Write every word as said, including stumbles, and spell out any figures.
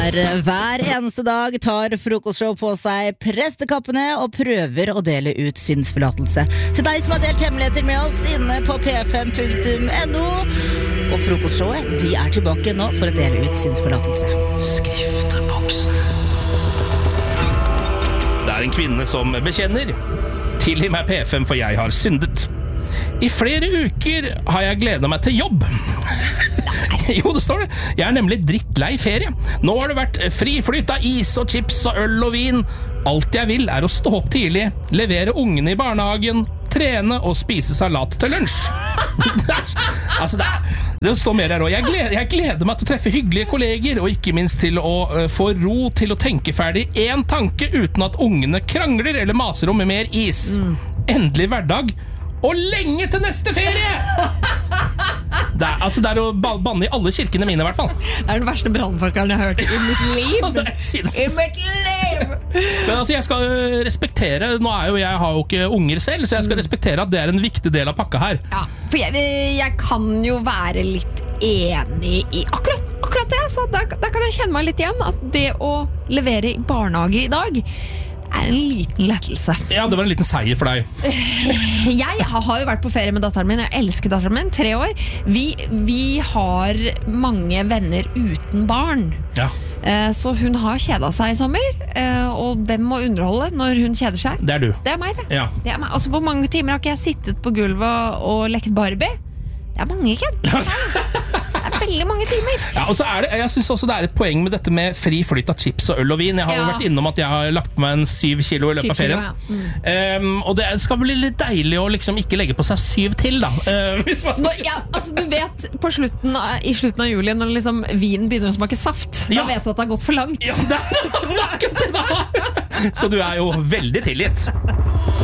Hver eneste dag tar Frokostshow på seg prestekappene og prøver å dele ut synsforlatelse. Til deg som har delt hemmeligheter med oss inne på p fem punktum no. Og Frokostshowet, de er tilbake nå for å dele ut synsforlatelse. Skrifteboksen. Det er en kvinne som bekjenner. Tilgi meg P fem, for jeg har syndet. I flere uker har jeg gledet meg til jobb. Jo, det står det. Jeg er nemlig drittlei ferie. Nå har det vært fri flyt av is og chips og øl og vin. Alt jeg vil er å stå opp tidlig, levere ungene i barnehagen, trene og spise salat til lunsj. Det er, altså det, er, det står mer her også. Jeg gleder, jeg gleder meg til å treffe hyggelige kolleger, og ikke minst til å uh, få ro til å tenke ferdig en tanke uten at ungene krangler eller maser om med mer is. Mm. Endelig hverdag, og lenge til neste ferie! Det er, altså det er å banne i alle kirkene mine i hvert fall. Det er den verste brannfakkeren jeg har hørt i mitt liv. I mitt liv! Men altså jeg skal respektere, nå er jo jeg har jo ikke unger selv, så jeg skal respektere at det er en viktig del av pakka her. Ja, for jeg, jeg kan jo være litt enig i akkurat, akkurat det, så da, da kan jeg kjenne meg litt igjen at det å levere i barnehage i dag er en liten lettelse. Ja, det var en liten seier for deg. Jeg har jo vært på ferie med datteren min. Jeg elsker datteren min, tre år. Vi, vi har mange venner uten barn. Ja. Så hun har kjedet seg i sommer. Og hvem må underholde når hun kjeder seg? Det er du. Det er meg, det. Ja. Det er meg. Altså, hvor mange timer har ikke jeg sittet på gulvet og lekt Barbie? Det er mange, Ken. Det er veldig mange timer. Ja, og så er det, jeg synes også det er et poeng med dette med fri flyt av chips og øl og vin. Jeg har jo Ja. vært innom at jeg har lagt meg en syv kilo i løpet av Syv kilo, ferien. ja. Mm. Um, og det skal bli litt deilig å liksom ikke legge på seg syv til, da. Uh, hvis man skal... Nå, ja, altså, du vet på slutten av, i slutten av juli, når liksom vinen begynner å smake saft, Ja. da vet du at det har gått for langt. Ja, det er akkurat det da. Så du er jo veldig tilgitt.